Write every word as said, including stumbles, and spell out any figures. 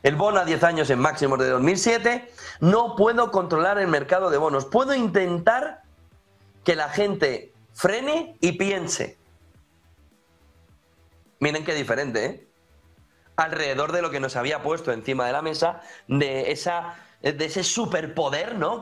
el bono a diez años en máximos de dos mil siete, no puedo controlar el mercado de bonos. Puedo intentar que la gente frene y piense. Miren qué diferente, ¿eh? Alrededor de lo que nos había puesto encima de la mesa, de, esa, de ese superpoder, ¿no?